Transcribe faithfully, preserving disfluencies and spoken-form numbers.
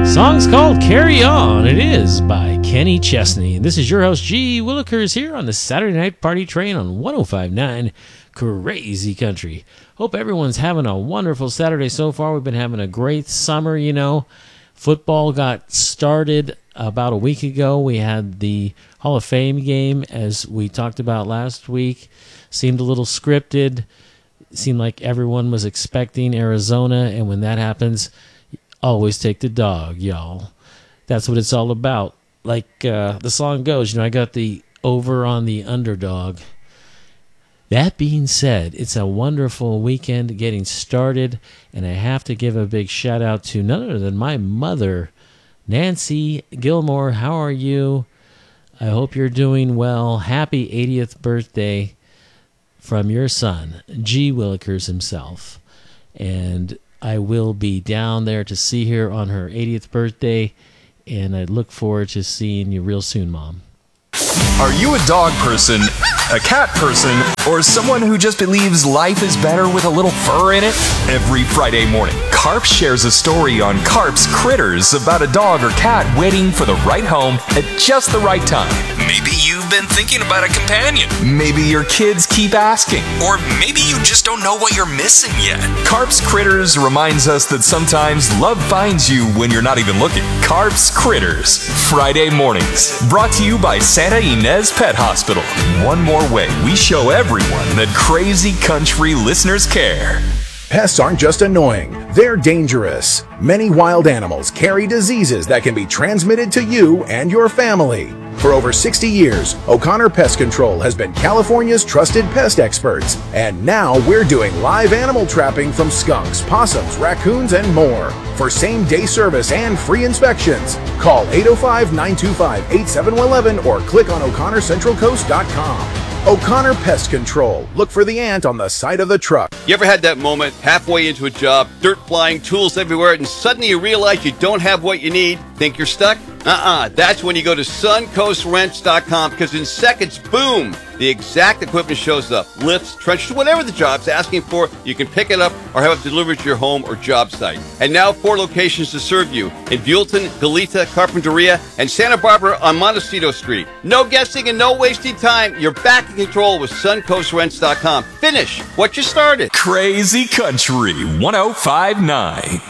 Song's called Carry On. It is by Kenny Chesney. And this is your host, G. Willikers, here on the Saturday Night Party Train on one oh five point nine Crazy Country. Hope everyone's having a wonderful Saturday so far. We've been having a great summer, you know. Football got started about a week ago. We had the Hall of Fame game, as we talked about last week. Seemed a little scripted. Seemed like everyone was expecting Arizona, and when that happens, always take the dog, y'all. That's what it's all about. Like uh, the song goes, you know, I got the over on the underdog. That being said, it's a wonderful weekend getting started, and I have to give a big shout out to none other than my mother, Nancy Gilmore. How are you? I hope you're doing well. Happy eightieth birthday from your son, G. Willikers himself. And I will be down there to see her on her eightieth birthday, and I look forward to seeing you real soon, Mom. Are you a dog person, a cat person, or someone who just believes life is better with a little fur in it? Every Friday morning, Carp shares a story on Carp's Critters about a dog or cat waiting for the right home at just the right time. Maybe you've been thinking about a companion. Maybe your kids keep asking. Or maybe you just don't know what you're missing yet. Carp's Critters reminds us that sometimes love finds you when you're not even looking. Carp's Critters, Friday mornings. Brought to you by Santa Ynez Pet Hospital. One more way we show everyone that Crazy Country listeners care. Pests aren't just annoying, they're dangerous. Many wild animals carry diseases that can be transmitted to you and your family. For over sixty years, O'Connor Pest Control has been California's trusted pest experts. And now we're doing live animal trapping from skunks, possums, raccoons, and more. For same-day service and free inspections, call eight oh five, nine two five, eight seven one one or click on O'Connor Central Coast dot com. O'Connor Pest Control. Look for the ant on the side of the truck. You ever had that moment halfway into a job, dirt flying, tools everywhere, and suddenly you realize you don't have what you need? Think you're stuck? Uh-uh. That's when you go to Suncoast Rents dot com, because in seconds, boom, the exact equipment shows up. Lifts, trenchers, whatever the job's asking for, you can pick it up or have it delivered to your home or job site. And now four locations to serve you in Buellton, Goleta, Carpinteria, and Santa Barbara on Montecito Street. No guessing and no wasting time. You're back in control with Suncoast Rents dot com. Finish what you started. Crazy Country one oh five point nine.